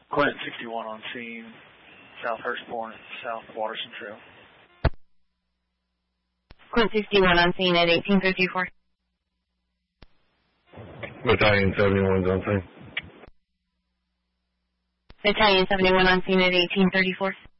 Clint 61 on scene, South Hurstbourne, South Waterson Trail. Clint 61 on scene at 1854. Battalion 71's on scene. Battalion 71 on scene at 1834.